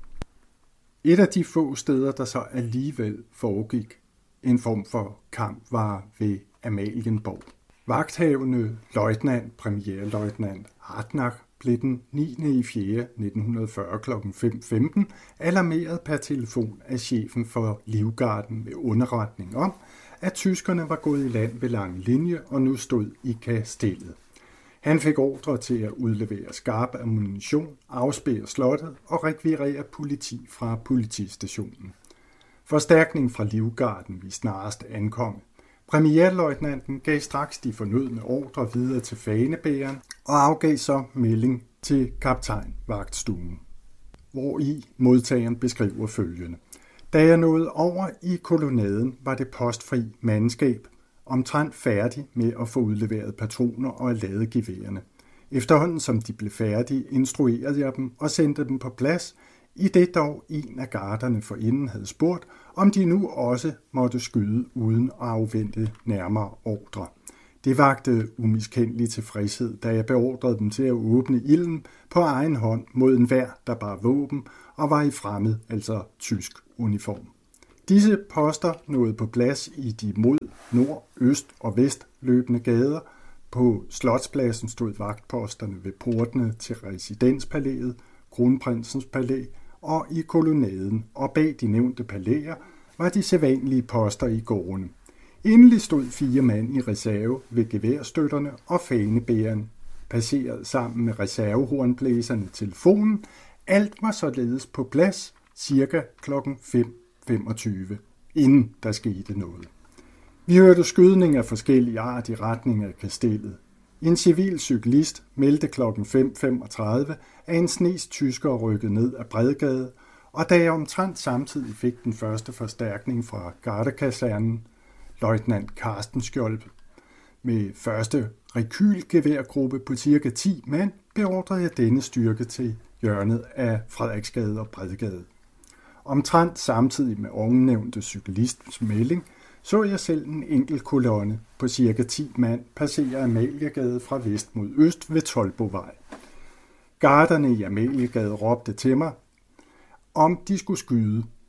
Et af de få steder, der så alligevel foregik en form for kamp, var ved Amalienborg. Vagthavende løjtnant, premierløjtnant Hartnack blev den niende april nitten fyrre klokken fem femten alarmeret per telefon af chefen for Livgarden med underretning om, at tyskerne var gået i land ved lang linje og nu stod i kastellet. Han fik ordre til at udlevere skarp ammunition, afspærre slottet og rekvirere politi fra politistationen. Forstærkning fra Livgarden vi snarest ankomme. Premierløjtnanten gav straks de fornødne ordre videre til fanebæreren og afgav så melding til kaptajnvagtstuen, hvor i modtageren beskriver følgende. Da jeg nåede over i kolonnaden, var det postfri mandskab omtrent færdig med at få udleveret patroner og at lade geværerne. Efterhånden som de blev færdige, instruerede jeg dem og sendte dem på plads, i det dog en af garderne forinden havde spurgt, om de nu også måtte skyde uden at afvente nærmere ordre. Det vakte umiskendelig tilfredshed, da jeg beordrede dem til at åbne ilden på egen hånd mod enhver, der bar våben og var i fremmed, altså tysk uniform. Disse poster nåede på plads i de mod nord, øst og vest løbende gader. På Slotspladsen stod vagtposterne ved portene til residenspalæet, Kronprinsens Palæ og i kolonnaden, og bag de nævnte palæer var de sædvanlige poster i gårdene. Endelig stod fire mand i reserve ved geværstøtterne, og fanebæreren passeret sammen med reservehornblæserne telefonen. Alt var således på plads cirka klokken fem femogtyve, inden der skete noget. Vi hørte skydning af forskellige art i retning af kastellet. En civil cyklist meldte klokken fem femogtredive, at en snes tyskere rykkede ned ad Bredgade, og da jeg omtrent samtidig fik den første forstærkning fra gardekasernen, løjtnant Carstenskjold, med første rekylgeværgruppe på cirka ti mand, beordrede jeg denne styrke til hjørnet af Frederiksgade og Bredgade. Omtrent samtidig med ovennævnte cyklists melding, så jeg selv en enkelt kolonne på cirka ti mand passere Amaliegade fra vest mod øst ved Toldbovej. Garderne i Amaliegade råbte til mig, om de skulle skyde.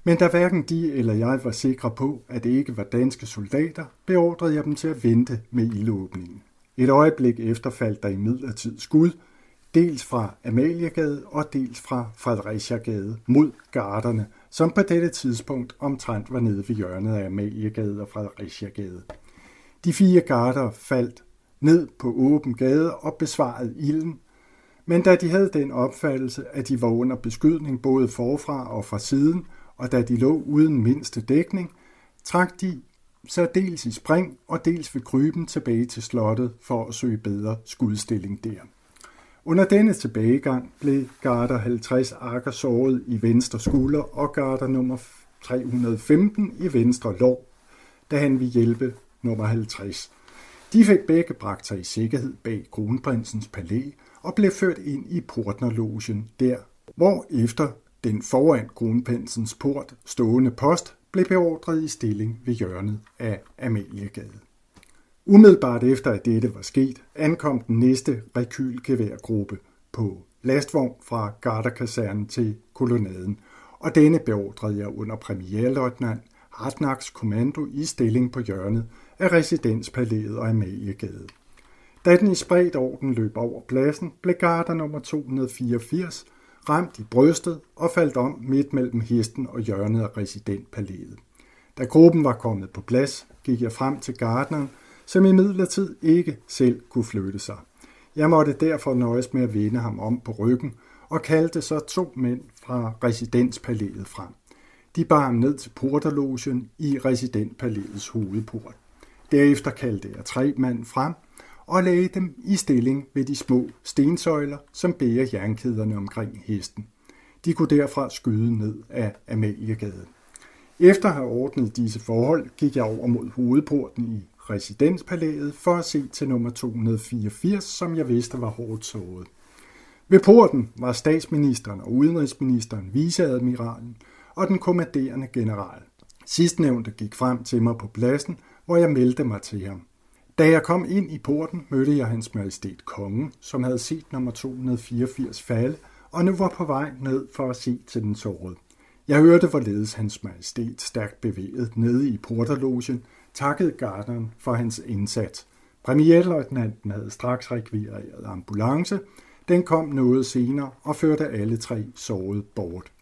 Men da hverken de eller jeg var sikre på, at det ikke var danske soldater, beordrede jeg dem til at vente med ildåbningen. Et øjeblik efter faldt der imidlertid skud, dels fra Amaliegade og dels fra Fredericiagade mod garderne, som på dette tidspunkt omtrent var nede ved hjørnet af Amaliegade og Fredericiagade. De fire garder faldt ned på åben gade og besvarede ilden, men da de havde den opfattelse, at de var under beskydning både forfra og fra siden, og da de lå uden mindste dækning, trak de sig dels i spring og dels ved kryben tilbage til slottet for at søge bedre skudstilling der. Under denne tilbagegang blev garder halvtreds akker såret i venstre skulder og garder nummer tre hundrede og femten i venstre lår, da han ville hjælpe nummer halvtreds. De fik begge bragt sig i sikkerhed bag kronprinsens palæ og blev ført ind i portnerlogen der, hvor efter den foran kronprinsens port stående post blev beordret i stilling ved hjørnet af Amaliegade. Umiddelbart efter at dette var sket, ankom den næste rekylgeværgruppe på lastvogn fra garderkasernen til kolonnaden, og denne beordrede jeg under premierløjtnant Hartnags kommando i stilling på hjørnet af Residenspalæet og Amaliegade. Da den i spredt orden løb over pladsen, blev garder nummer to hundrede og fireogfirs ramt i brystet og faldt om midt mellem hesten og hjørnet af Residenspalæet. Da gruppen var kommet på plads, gik jeg frem til gardneren, som imidlertid ikke selv kunne flytte sig. Jeg måtte derfor nøjes med at vende ham om på ryggen og kaldte så to mænd fra Residenspalæet frem. De bar ham ned til porterlogen i Residenspalæets hovedport. Derefter kaldte jeg tre mand frem og lagde dem i stilling ved de små stensøjler, som bærer jernkæderne omkring hesten. De kunne derfra skyde ned af Amaliegade. Efter at have ordnet disse forhold, gik jeg over mod hovedporten i Residenspalæet for at se til nummer to hundrede og fireogfirs, som jeg vidste var hårdt såret. Ved porten var statsministeren og udenrigsministeren, viceadmiralen og den kommanderende general. Sidstnævnte gik frem til mig på pladsen, hvor jeg meldte mig til ham. Da jeg kom ind i porten, mødte jeg hans majestæt kongen, som havde set nummer to hundrede og fireogfirs falde, og nu var på vej ned for at se til den sårede. Jeg hørte, hvorledes hans majestæt stærkt bevæget nede i porterlogen, takkede garderen for hans indsats. Premierløjtnanten havde straks rekvireret ambulance. Den kom noget senere og førte alle tre sårede bort.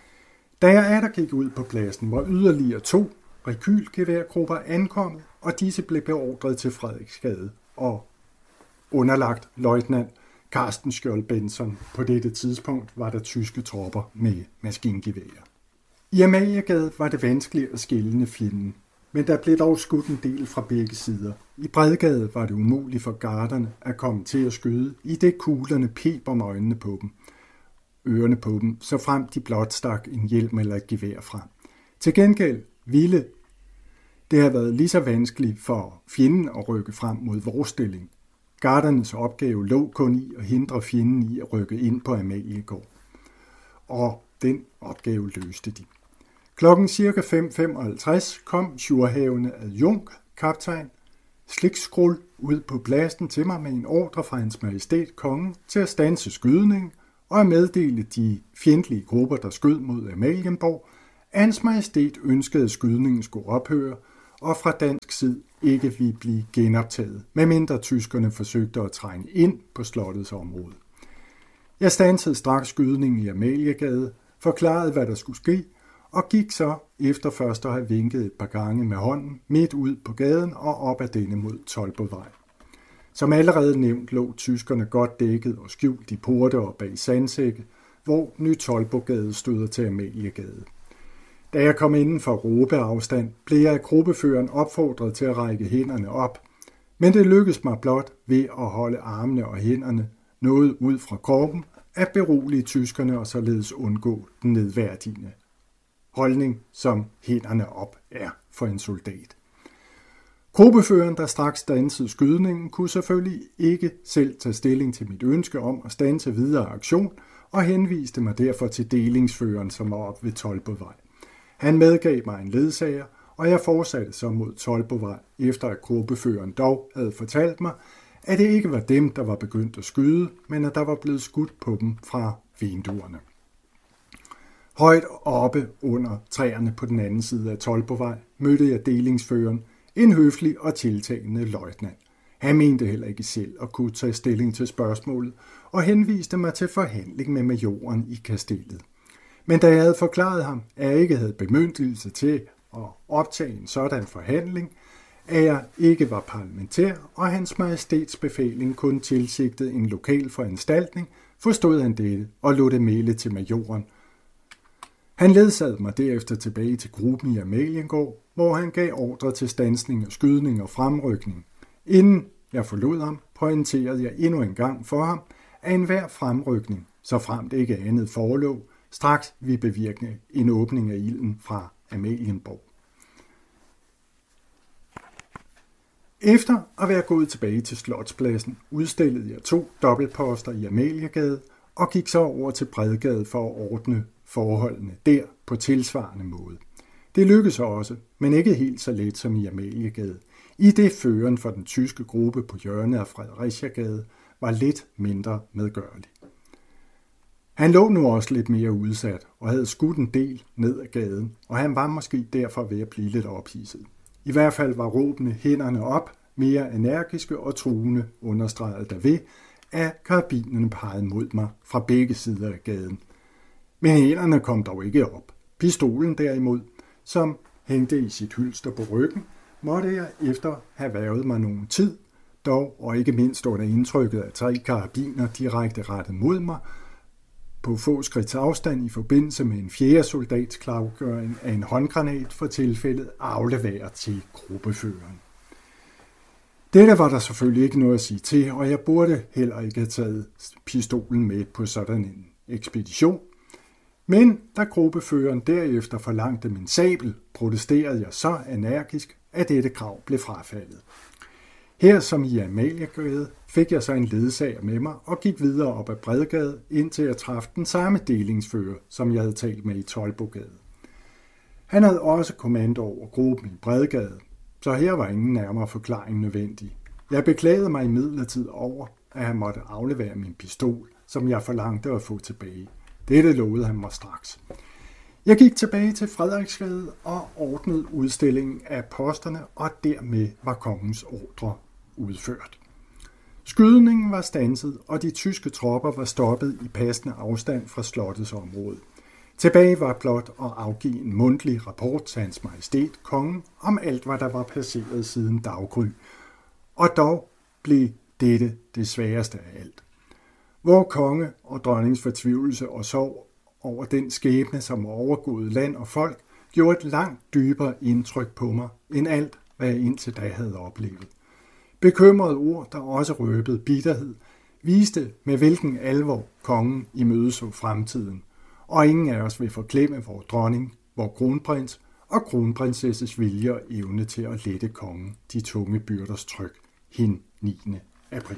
Da jeg atter gik ud på pladsen, var yderligere to rekylgeværgrupper ankommet, og disse blev beordret til Frederiksgade og underlagt løjtnant Carsten Skjold Benson. På dette tidspunkt var der tyske tropper med maskingeværer. I Amaliegade var det vanskeligt at skelne fjenden, men der blev dog skudt en del fra begge sider. I Bredgade var det umuligt for garderne at komme til at skyde, i det kuglerne peb om øjnene på dem, ørerne på dem, så frem de blot stak en hjelm eller et gevær frem. Til gengæld ville det have været lige så vanskeligt for fjenden at rykke frem mod vores stilling. Gardernes opgave lå kun i at hindre fjenden i at rykke ind på Amaliegård, og den opgave løste de. Klokken cirka fem femoghalvtreds kom Sjurhavne adjunkt, kaptajn Slikskrull, ud på pladsen til mig med en ordre fra hans majestæt kongen til at standse skydningen og at meddele de fjendtlige grupper, der skød mod Amalienborg, at hans majestæt ønskede, at skydningen skulle ophøre og fra dansk side ikke ville blive genoptaget, medmindre tyskerne forsøgte at trænge ind på slottets område. Jeg standsede straks skydningen i Amaliegade, forklarede, hvad der skulle ske, og gik så efter først at have vinket et par gange med hånden midt ud på gaden og op ad denne mod Toldbovej. Som allerede nævnt lå tyskerne godt dækket og skjult i porte og bag sandsække, hvor Ny Toldbogade støder til Amaliegade. Da jeg kom inden for råbeafstand, blev jeg af gruppeføreren opfordret til at række hænderne op, men det lykkedes mig blot ved at holde armene og hænderne noget ud fra kroppen, at berolige tyskerne og således undgå den nedværdigende holdning, som hænderne op er for en soldat. Gruppeføreren, der straks standsede skydningen, kunne selvfølgelig ikke selv tage stilling til mit ønske om at standse videre aktion, og henviste mig derfor til delingsføreren, som var op ved Toldbovej. Han medgav mig en ledsager, og jeg fortsatte så mod Toldbovej, efter at gruppeføreren dog havde fortalt mig, at det ikke var dem, der var begyndt at skyde, men at der var blevet skudt på dem fra vinduerne. Højt oppe under træerne på den anden side af Toldbovej mødte jeg delingsføreren, en høflig og tiltalende løjtnant. Han mente heller ikke selv at kunne tage stilling til spørgsmålet og henviste mig til forhandling med majoren i kastellet. Men da jeg havde forklaret ham, at jeg ikke havde bemyndigelse til at optage en sådan forhandling, at jeg ikke var parlamentær, og hans majestæts befaling kun tilsigtede en lokal foranstaltning, forstod han dette og lod det melde til majoren. Han ledsagede mig derefter tilbage til gruppen i Amaliengård, hvor han gav ordre til standsning og skydning og fremrykning. Inden jeg forlod ham, pointerede jeg endnu en gang for ham, at enhver fremrykning, så fremt ikke andet forelå, straks vi bevirkede en åbning af ilden fra Amalienborg. Efter at være gået tilbage til Slotspladsen, udstillede jeg to dobbeltposter i Amaliegade og gik så over til Bredgade for at ordne forholdene der på tilsvarende måde. Det lykkedes også, men ikke helt så let som i Amaliegade, i det føreren for den tyske gruppe på hjørnet af Fredericiagade var lidt mindre medgørlig. Han lå nu også lidt mere udsat og havde skudt en del ned ad gaden, og han var måske derfor ved at blive lidt ophidset. I hvert fald var råbene hænderne op mere energiske og truende, understreget derved, at karabinerne pegede mod mig fra begge sider af gaden. Men hænderne kom dog ikke op. Pistolen derimod, som hængte i sit hylster på ryggen, måtte jeg efter have værvet mig nogen tid, dog og ikke mindst under indtrykket af tre karabiner direkte rettet mod mig, på få skridts afstand i forbindelse med en fjerde soldats klargøring af en håndgranat for tilfældet afleveret til gruppeføreren. Dette var der selvfølgelig ikke noget at sige til, og jeg burde heller ikke have taget pistolen med på sådan en ekspedition. Men da gruppeføreren derefter forlangte min sabel, protesterede jeg så energisk, at dette krav blev frafaldet. Her som i Amaliegade fik jeg så en ledsager med mig og gik videre op ad Bredgade, indtil jeg traf den samme delingsfører, som jeg havde talt med i Toldbogade. Han havde også kommando over gruppen i Bredgade, så her var ingen nærmere forklaring nødvendig. Jeg beklagede mig imidlertid over, at han måtte aflevere min pistol, som jeg forlangte at få tilbage. Dette lovede han mig straks. Jeg gik tilbage til Frederiksgade og ordnede udstillingen af posterne, og dermed var kongens ordre udført. Skydningen var standset, og de tyske tropper var stoppet i passende afstand fra slottets område. Tilbage var blot at afgive en mundtlig rapport til hans majestæt kongen om alt, hvad der var passeret siden daggry. Og dog blev dette det sværeste af alt. Hvor konge og dronningens fortvivlelse og sorg over den skæbne, som overgået land og folk, gjorde et langt dybere indtryk på mig, end alt, hvad jeg indtil da havde oplevet. Bekymrede ord, der også røbede bitterhed, viste med hvilken alvor kongen imødeså fremtiden, og ingen af os vil forglemme vor dronning, vor kronprins og kronprinsesses vilje og evne til at lette kongen de tunge byrders tryk hin niende april.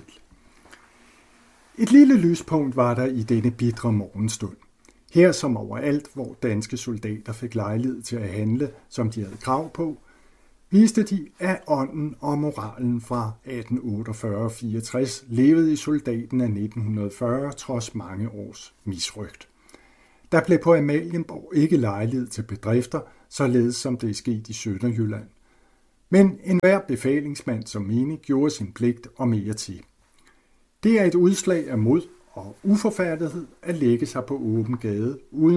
Et lille lyspunkt var der i denne bitre morgenstund. Her som overalt, hvor danske soldater fik lejlighed til at handle, som de havde krav på, viste de, at ånden og moralen fra atten otteogfyrre til fireogtres levede i soldaten af nitten fyrre trods mange års misrygt. Der blev på Amalienborg ikke lejlighed til bedrifter, således som det er sket i Sønderjylland. Men enhver befalingsmand som menig gjorde sin pligt og mere til. Det er et udslag af mod og uforfærdighed at lægge sig på åben gade, uden